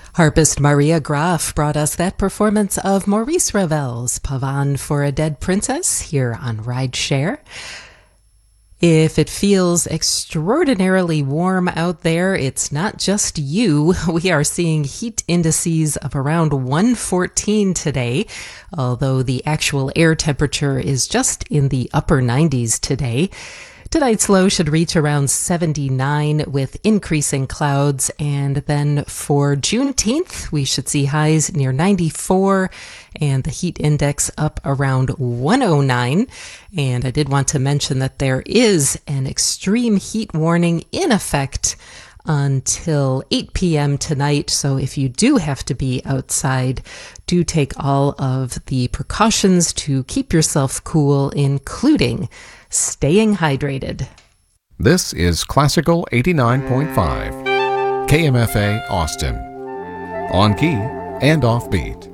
Harpist Maria Graf brought us that performance of Maurice Ravel's Pavane for a Dead Princess here on Rideshare. If it feels extraordinarily warm out there, it's not just you. We are seeing heat indices of around 114 today, although the actual air temperature is just in the upper 90s today. Tonight's low should reach around 79 with increasing clouds, and then for Juneteenth, we should see highs near 94 and the heat index up around 109. And I did want to mention that there is an extreme heat warning in effect until 8 p.m. tonight. So if you do have to be outside, do take all of the precautions to keep yourself cool, including staying hydrated. This is Classical 89.5, KMFA Austin. On key and offbeat.